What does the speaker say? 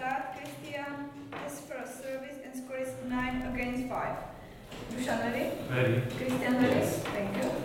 that, Christian, his first service and score is 9 against 5. Dusan ready? Ready. Christian ready? Thank you.